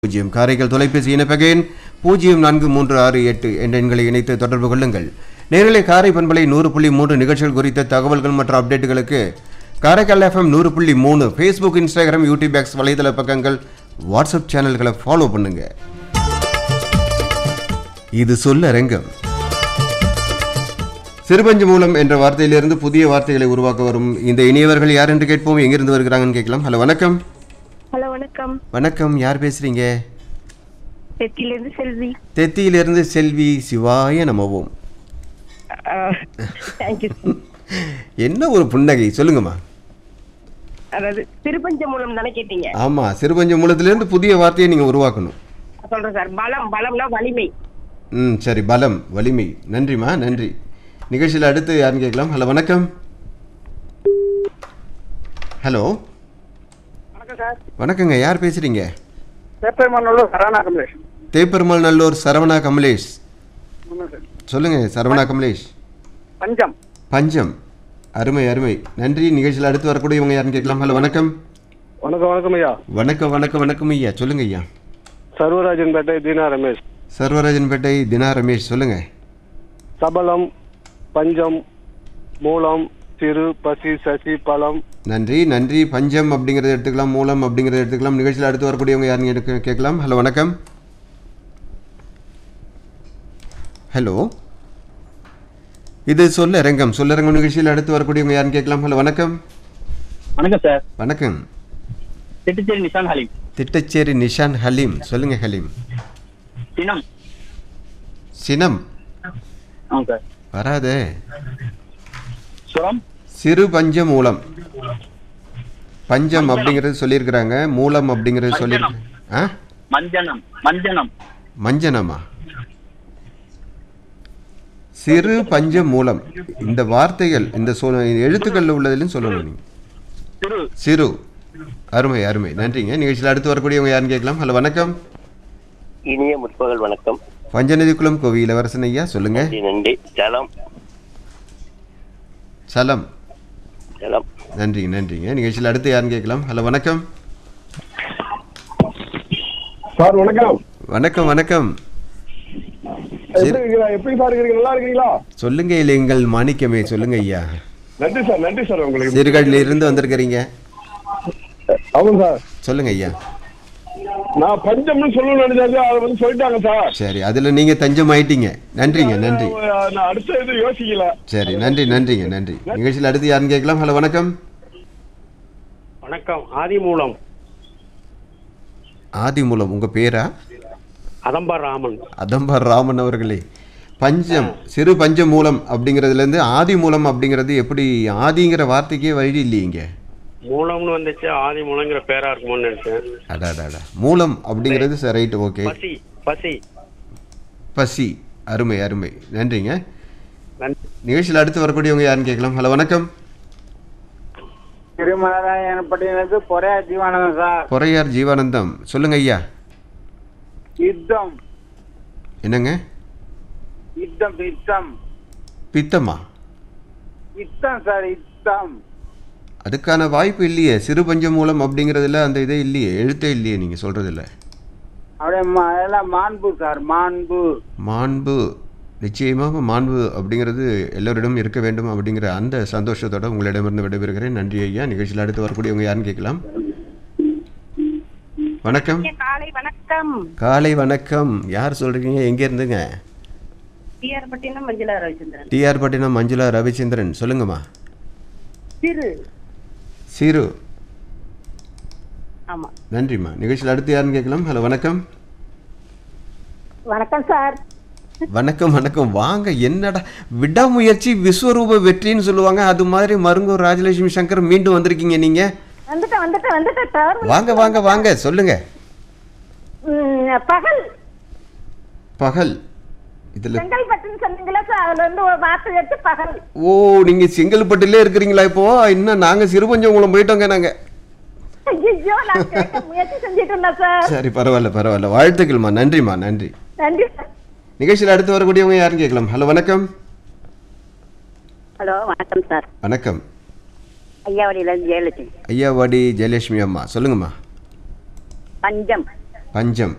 பூஜ்ஜியம் காரைக்கால் தொலைபேசி இணைப்பகேன் 0436 என்ற எண்களை இணைத்து தொடர்பு கொள்ளுங்கள். நேரலை காரை பண்பலை 100.3 நிகழ்ச்சிகள் குறித்த தகவல்கள் மற்றும் அப்டேட்டுகளுக்கு Karaikal FM 100.3 Facebook, Instagram, YouTube X வலைதள பக்கங்கள், வாட்ஸ்அப் சேனல்களை ஃபாலோ பண்ணுங்க. இது சொல்ல ரங்கம். சிறுபஞ்சு மூலம் என்ற வார்த்தையிலிருந்து புதிய வார்த்தைகளை உருவாக்க வரும் இந்த இனியவர்கள் யார் என்று கேட்போம். எங்கிருந்து வருகிறாங்கன்னு கேட்கலாம். ஹலோ, வணக்கம். ஹலோ, வணக்கம். வணக்கம், யார் பேசுறீங்க? தெத்தியிலிருந்து செல்வி. தெத்தியிலிருந்து செல்வி. சிவாய நமவோம். தேங்க்யூ. என்ன ஒரு புன்னகை, சொல்லுங்கம்மா. அதாவது சிறுபஞ்ச மூலம் தானே கேட்டீங்க? ஆமா, சிறுபஞ்ச மூலத்திலிருந்து புதிய வார்த்தையை நீங்க உருவாக்கணும். சொல்றேன் சார். பலம், பலம்னா வலிமை. சரி, பலம், வலிமை. நன்றிம்மா, நன்றி. நிகழ்ச்சியில் அடுத்து யாருன்னு கேட்கலாம். ஹலோ, வணக்கம். ஹலோ, வணக்கம் சார். வணக்கங்க, யார் பேசுறீங்க? தேப்பெருமாநல்லூர் சரவணா கமலேஷ். தேப்பெருமாள் நல்லூர் சரவணா கமலேஷ். ஆமாம் சார். சொல்லுங்க சரவணா கமலேஷ். பஞ்சம். பஞ்சம். அருமை அருமை, நன்றி. நிகழ்ச்சியில் அடுத்து வரக்கூடிய இவங்க யாருன்னு கேட்கலாம். ஹலோ, வணக்கம். வணக்கம். வணக்கம் ஐயா. வணக்கம் வணக்கம் வணக்கம் ஐயா, சொல்லுங்க ஐயா. சர்வராஜன் பேட்டை தீனா ரமேஷ். சர்வராஜன்பேட்டை தினா ரமேஷ், சொல்லுங்க. சபலம், பஞ்சம், மூலம், சிறு, பசி, சசி, பலம். நன்றி நன்றி. பஞ்சம் அப்படிங்கிறத எடுத்துக்கலாம், மூலம் அப்படிங்கிறத எடுத்துக்கலாம். நிகழ்ச்சியில் அடுத்து வரக்கூடியவங்க யாருன்னு கேட்கலாம். ஹலோ, வணக்கம். ஹலோ, இது சொல்லரங்கம். சொல்லரங்கம் நிகழ்ச்சியில் அடுத்து வரக்கூடியவங்க யாருன்னு கேட்கலாம். ஹலோ, வணக்கம். வணக்கம் சார். வணக்கம். திட்டச்சேரி நிஷான் ஹலீம். திட்டச்சேரி நிஷான் ஹலீம், சொல்லுங்க ஹலீம். சினம். சினம் ஆமாம் சார். வராதே. சுரம். சிறு பஞ்ச மூலம். பஞ்சம் அப்படிங்கிறது சொல்லியிருக்கிறாங்க, மூலம் அப்படிங்கிறது சொல்லியிருக்காங்க. மஞ்சனம். மஞ்சனம். மஞ்சனமா? சிறு பஞ்ச மூலம். இந்த வார்த்தைகள் இந்த எழுத்துக்களில் உள்ளதிலும் சொல்லணும் நீங்க. சிறு. சிறு. அருமை அருமை, நன்றிங்க. நிகழ்ச்சியில் அடுத்து வரக்கூடியவங்க யாருன்னு கேட்கலாம். ஹலோ, வணக்கம். இனிய முற்பகல் வணக்கம். பஞ்சநதிக்குளம் கோவி இளவரசன் ஐயா, சொல்லுங்க. நன்றி. ஜலம். சலம். ஜலம். நன்றி நன்றிங்க. நிகழ்ச்சியில் அடுத்து யாருன்னு கேட்கலாம். ஹலோ, வணக்கம். சார் வணக்கம். வணக்கம் வணக்கம். எப்படி சார் இருக்கீங்க? நல்லா இருக்கீங்களா? சொல்லுங்க எங்கள் மாணிக்கமே, சொல்லுங்க ஐயா. நன்றி சார். நன்றி சார். உங்களுக்கு சீர்காழியில இருந்து வந்திருக்கிறீங்க. ஆமாம் சார். சொல்லுங்க ஐயா. நான் பஞ்சம்னு சொல்லணும்னு நினைச்சாங்க, அதை வந்து சொல்லிட்டாங்க சார். சரி, அதுல நீங்க தஞ்சம் ஆயிட்டீங்க. நன்றிங்க, நன்றி. நான் அடுத்த இது யோசிக்கல. சரி, நன்றி நன்றிங்க, நன்றி. நிகழ்ச்சியில் அடுத்து யாருன்னு கேட்கலாம். ஹலோ, வணக்கம். வணக்கம். ஆதிமூலம். ஆதிமூலம், உங்க பேரா? அதம்பர் ராமன். அதம்பர் ராமன் அவர்களே. பஞ்சம், சிறு பஞ்ச மூலம் அப்படிங்கிறதுல இருந்து ஆதி மூலம் அப்படிங்கிறது எப்படி? ஆதிங்கிற வார்த்தைக்கே வழி இல்லையீங்க. மூலம்னு வந்துச்சு, ஆதி மூலங்கிற பேரா இருக்குமோன்னு நினைச்சேன். அடாடாடா, மூலம் அப்படிங்கிறது சரி, ரைட், ஓகே. பசி. பசி. பசி. அருமை அருமை, நன்றிங்க. நன்றி. நிகழ்ச்சியில் அடுத்து வரக்கூடியவங்க யாருன்னு கேட்கலாம். ஹலோ, வணக்கம். திருமலையானப்பட்டினது பொறையார் ஜீவானந்தம் சார். பொறையார் ஜீவானந்தம், சொல்லுங்க ஐயா. யுத்தம். என்னங்க? யுத்தம். யுத்தம். பித்தமா? யுத்தம் சார். யுத்தம். அதுக்கான வாய்ப்பு இல்லையே. சிறு பஞ்ச மூலம் அப்படிங்கிறதுல அந்த இதே இல்லையே, எழுத்தே இல்லையே நீங்க சொல்றதுல. அப்படியே அதெல்லாம் மாண்பு சார். மாண்பு. மாண்பு. நிச்சயமாக மாண்பு அப்படிங்கிறது எல்லோரிடம் இருக்க வேண்டும் அப்படிங்கிற அந்த சந்தோஷத்தோட உங்களிடமிருந்து விடைபெறுகிறேன். நன்றி ஐயா. நிகழ்ச்சியில் அடுத்து வரக்கூடியவங்க யாருன்னு கேட்கலாம். வணக்கம். காலை வணக்கம். காலை வணக்கம். யார் சொல்றீங்க? எங்க இருந்துங்க? டிஆர் பட்டினம் மஞ்சுளா ரவிச்சந்திரன். டிஆர் பட்டினம் மஞ்சுளா ரவிச்சந்திரன், சொல்லுங்கம்மா. சிறு. சிறு. ஆமா. நன்றிம்மா. நிகழ்ச்சியில் அடுத்து யாருன்னு கேட்கலாம். ஹலோ, வணக்கம். வணக்கம் சார். வணக்கம் வணக்கம். வாங்க. என்னடா விடாமுயற்சி விஸ்வரூப வெற்றின்னு சொல்லுவாங்க, அது மாதிரி மருங்கூர் ராஜலட்சுமி சங்கர் மீண்டும் வந்திருக்கீங்க நீங்க. வந்துட்டேன். வாங்க வாங்க வாங்க, சொல்லுங்க. பகல். பகல். இதுல செங்கல்பட்டுன்னு சொன்னீங்களா சார், அதுல இருந்து ஒரு வார்த்தை எடுத்து பகல். ஓ, நீங்க செங்கல்பட்டுல இருக்கிறீங்களா இப்போ? இன்னும் நாங்க சிறுபஞ்சங்குளம் போயிட்டோங்க நாங்க. ஐயோ, நான் கேட்க முயற்சி செஞ்சுட்டு இருந்தேன் சார். சரி, பரவாயில்ல பரவாயில்ல, வாழ்த்துக்கள்மா. நன்றிம்மா, நன்றி. நன்றி சார். நிகழ்ச்சியில் அடுத்து வரக்கூடியவங்க யாருன்னு கேட்கலாம். ஹலோ, வணக்கம். ஹலோ, வணக்கம் சார். வணக்கம். ஐயாவடியிலிருந்து ஜெயலட்சுமி. ஐயாவாடி ஜெயலட்சுமி அம்மா, சொல்லுங்கம்மா. பஞ்சம். பஞ்சம்.